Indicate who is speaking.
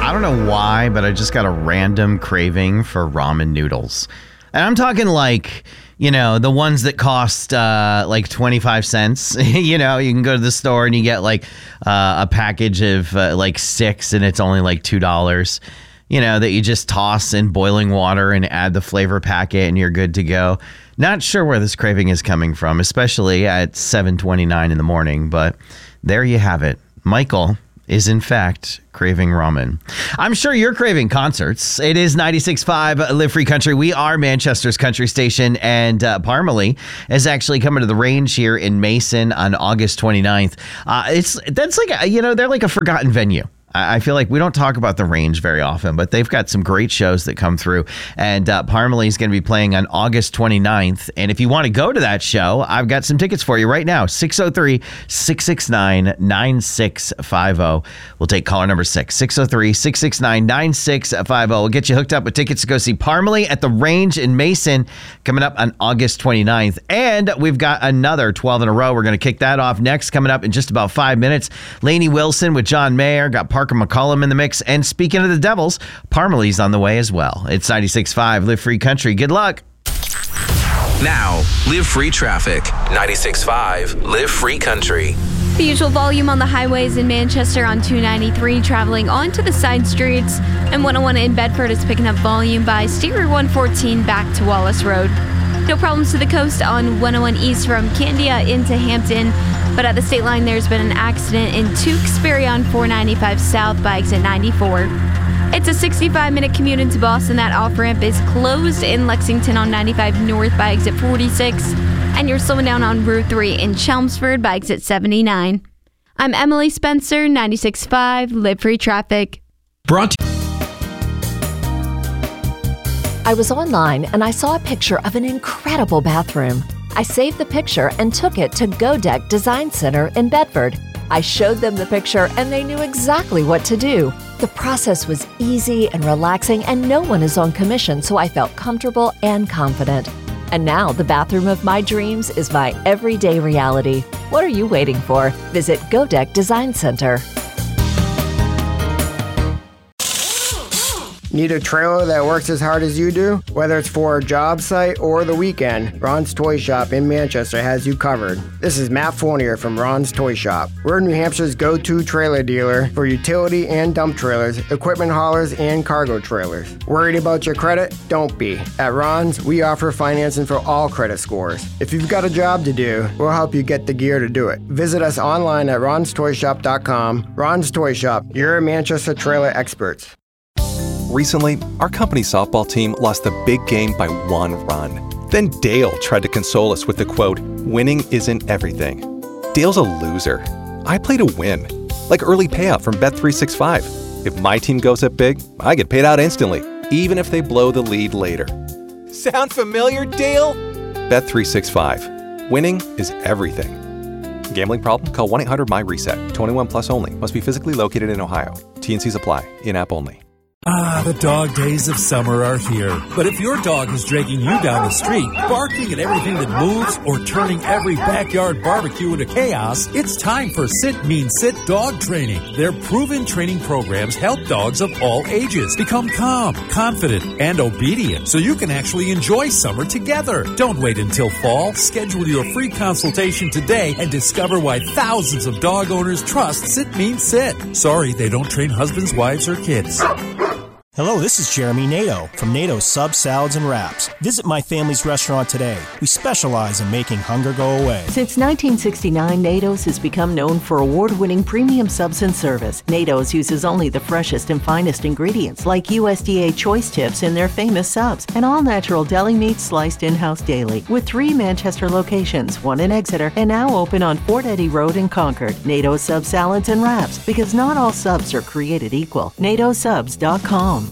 Speaker 1: I don't know why, but I just got a random craving for ramen noodles. And I'm talking like, the ones that cost like 25 cents. You can go to the store and you get like a package of like 6 and it's only like $2. That you just toss in boiling water and add the flavor packet and you're good to go. Not sure where this craving is coming from, especially at 7:29 in the morning, but there you have it. Michael is in fact craving ramen. I'm sure you're craving concerts. It is 96.5 Live Free Country. We are Manchester's country station, and Parmalee is actually coming to the Range here in Mason on August 29th. They're like a forgotten venue. I feel like we don't talk about the Range very often, but they've got some great shows that come through. And Parmalee is going to be playing on August 29th. And if you want to go to that show, I've got some tickets for you right now. 603-669-9650. We'll take caller number 6. 603-669-9650. We'll get you hooked up with tickets to go see Parmalee at the Range in Mason coming up on August 29th. And we've got another 12 in a row. We're going to kick that off next, coming up in just about 5 minutes. Lainey Wilson with John Mayer. Got Parker McCollum in the mix. And speaking of the Devils, Parmalee's on the way as well. It's 96.5 Live Free Country. Good luck.
Speaker 2: Now, Live Free Traffic. 96.5 Live Free Country.
Speaker 3: The usual volume on the highways in Manchester on 293 traveling onto the side streets, and 101 in Bedford is picking up volume by State Route 114 back to Wallace Road. No problems to the coast on 101 East from Candia into Hampton, but at the state line there's been an accident in Tewksbury on 495 South by exit 94. It's a 65-minute commute into Boston. That off-ramp is closed in Lexington on 95 North by exit 46, and you're slowing down on Route 3 in Chelmsford by exit 79. I'm Emily Spencer, 96.5 Live Free Traffic.
Speaker 2: Brought to
Speaker 4: I was online and I saw a picture of an incredible bathroom. I saved the picture and took it to Godeck Design Center in Bedford. I showed them the picture and they knew exactly what to do. The process was easy and relaxing and no one is on commission, so I felt comfortable and confident. And now the bathroom of my dreams is my everyday reality. What are you waiting for? Visit Godeck Design Center.
Speaker 5: Need a trailer that works as hard as you do? Whether it's for a job site or the weekend, Ron's Toy Shop in Manchester has you covered. This is Matt Fournier from Ron's Toy Shop. We're New Hampshire's go-to trailer dealer for utility and dump trailers, equipment haulers, and cargo trailers. Worried about your credit? Don't be. At Ron's, we offer financing for all credit scores. If you've got a job to do, we'll help you get the gear to do it. Visit us online at ronstoyshop.com. Ron's Toy Shop, your Manchester trailer experts.
Speaker 6: Recently, our company softball team lost the big game by 1 run. Then Dale tried to console us with the quote, "Winning isn't everything." Dale's a loser. I play to win. Like early payout from Bet365. If my team goes up big, I get paid out instantly, even if they blow the lead later. Sound familiar, Dale? Bet365. Winning is everything. Gambling problem? Call 1-800-MY-RESET. 21 plus only. Must be physically located in Ohio. T&Cs apply. In-app only.
Speaker 7: The dog days of summer are here. But if your dog is dragging you down the street, barking at everything that moves, or turning every backyard barbecue into chaos, it's time for Sit Mean Sit dog training. Their proven training programs help dogs of all ages become calm, confident, and obedient so you can actually enjoy summer together. Don't wait until fall. Schedule your free consultation today and discover why thousands of dog owners trust Sit Mean Sit. Sorry, they don't train husbands, wives, or kids.
Speaker 8: Hello, this is Jeremy Nato from Nato Subs, Salads, and Wraps. Visit my family's restaurant today. We specialize in making hunger go away.
Speaker 9: Since 1969, Nato's has become known for award-winning premium subs and service. Nato's uses only the freshest and finest ingredients like USDA choice tips in their famous subs and all-natural deli meats sliced in-house daily. With 3 Manchester locations, 1 in Exeter, and now open on Fort Eddy Road in Concord. Nato Subs, Salads, and Wraps, because not all subs are created equal. NatoSubs.com.